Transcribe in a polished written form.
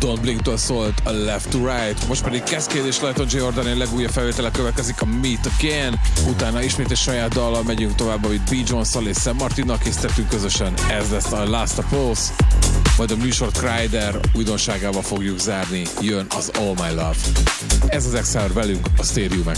Don't Blink-től szólt a Left to Right, most pedig Cascade és Lighton Jordan legújabb felvétele következik, a Meet Again, utána ismét egy saját dallal megyünk tovább, amit B. Jones-szal és Sam Martinnal készítettünk közösen, ez lesz a Last of Us, majd a műsort Kryder újdonságával fogjuk zárni, jön az All My Love. Ez az Exile velünk a Stereo Max.